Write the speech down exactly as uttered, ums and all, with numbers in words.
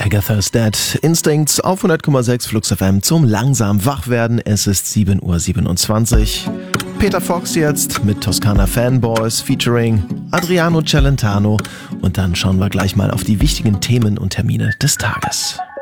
Agatha's Dead. Instincts auf hundert Komma sechs Flux F M zum langsam Wachwerden. Es ist sieben Uhr siebenundzwanzig. Peter Fox jetzt mit Toskana Fanboys featuring Adriano Celentano. Und dann schauen wir gleich mal auf die wichtigen Themen und Termine des Tages.